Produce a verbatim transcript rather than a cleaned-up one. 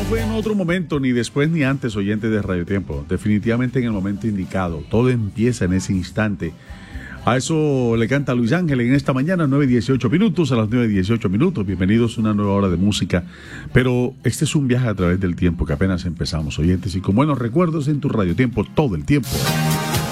fue en otro momento, ni después ni antes, oyentes de Radio Tiempo. Definitivamente en el momento indicado. Todo empieza en ese instante. A eso le canta Luis Ángel en esta mañana, nueve dieciocho minutos, a las nueve dieciocho minutos. Bienvenidos a una nueva hora de música. Pero este es un viaje a través del tiempo que apenas empezamos, oyentes, y con buenos recuerdos en tu Radio Tiempo todo el tiempo.